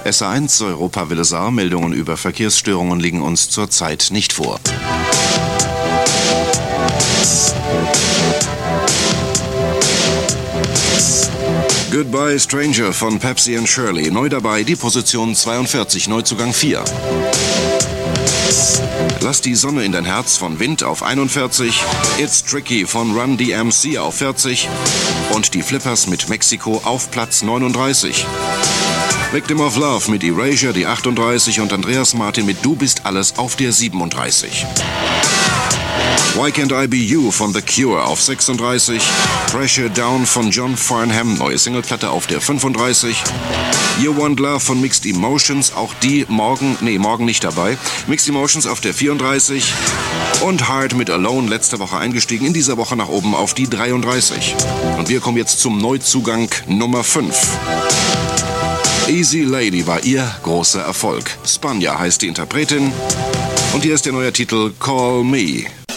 SA1 Europa Willesar, Meldungen über Verkehrsstörungen liegen uns zurzeit nicht vor. Goodbye Stranger von Pepsi and Shirley. Neu dabei die Position 42, Neuzugang 4. Lass die Sonne in dein Herz von Wind auf 41. It's Tricky von Run DMC auf 40. Und die Flippers mit Mexiko auf Platz 39. Victim of Love mit Erasure die 38 und Andreas Martin mit Du bist alles auf der 37. Why Can't I Be You von The Cure auf 36. Pressure Down von John Farnham, neue Singleplatte auf der 35. You Want Love von Mixed Emotions, auch die morgen nicht dabei. Mixed Emotions auf der 34. Und Hard mit Alone, letzte Woche eingestiegen, in dieser Woche nach oben auf die 33. Und wir kommen jetzt zum Neuzugang Nummer 5. Easy Lady war ihr großer Erfolg. Spanja heißt die Interpretin. Und hier ist der neue Titel Call Me.